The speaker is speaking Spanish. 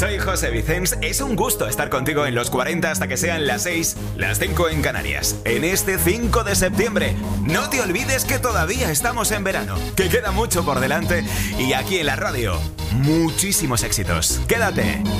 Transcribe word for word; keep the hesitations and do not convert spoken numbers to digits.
Soy José Vicens, es un gusto estar contigo en los cuarenta hasta que sean las seis, las cinco en Canarias, en este cinco de septiembre. No te olvides que todavía estamos en verano, que queda mucho por delante y aquí en la radio, muchísimos éxitos. Quédate.